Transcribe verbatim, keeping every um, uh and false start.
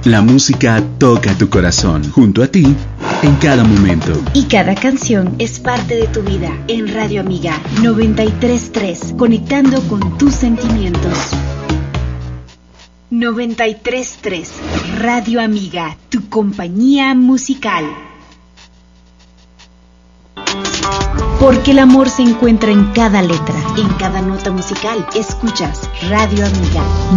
La música toca tu corazón, junto a ti, en cada momento. Y cada canción es parte de tu vida. En Radio Amiga noventa y tres punto tres, conectando con tus sentimientos. noventa y tres punto tres, Radio Amiga, tu compañía musical. Porque el amor se encuentra en cada letra, en cada nota musical. Escuchas Radio Amiga